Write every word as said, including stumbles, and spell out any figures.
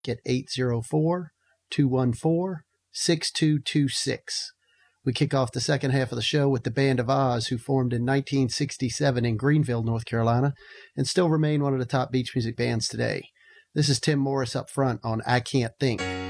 at eight zero four, two one four, six two two six. We kick off the second half of the show with the Band of Oz, who formed in nineteen sixty-seven in Greenville, North Carolina, and still remain one of the top beach music bands today. This is Tim Morris up front on I Can't Think.